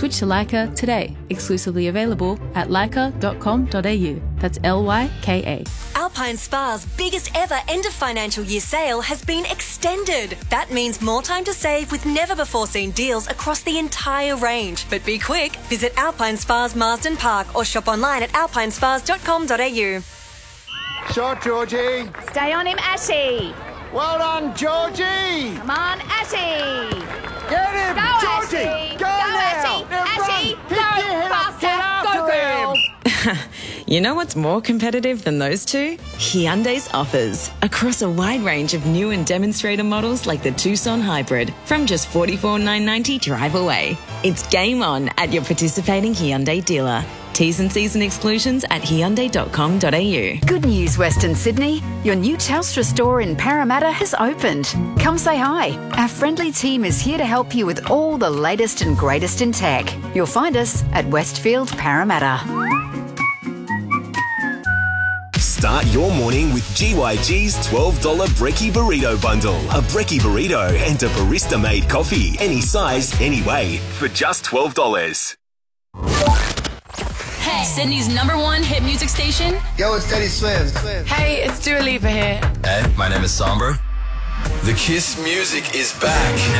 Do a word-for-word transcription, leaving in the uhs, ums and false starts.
Switch to Leica today. Exclusively available at leica dot com dot a u. That's L Y K A. Alpine Spa's biggest ever end of financial year sale has been extended. That means more time to save with never-before-seen deals across the entire range. But be quick. Visit Alpine Spas Marsden Park or shop online at alpine spas dot com dot a u. Shot, Georgie. Stay on him, Ashy. Well done, Georgie. Come on, Ashy. Get him, Go, Georgie. Ashy. Go, Go, now. Ashy. Now Ashy, run. go, Get him up. faster. Get after Go, girl. him. You know what's more competitive than those two? Hyundai's offers. Across a wide range of new and demonstrator models like the Tucson Hybrid from just forty-four thousand nine hundred ninety drive away. It's game on at your participating Hyundai dealer. T's and C's and exclusions at hyundai dot com dot a u. Good news, Western Sydney. Your new Telstra store in Parramatta has opened. Come say hi. Our friendly team is here to help you with all the latest and greatest in tech. You'll find us at Westfield Parramatta. Start your morning with G Y G's twelve dollars Brekkie Burrito Bundle. A Brekkie Burrito and a barista-made coffee. Any size, any way. For just twelve dollars. Hey, Sydney's number one hit music station. Yo, it's Teddy Swims. Hey, it's Dua Lipa here. Hey, my name is Sombra. The Kiss music is back.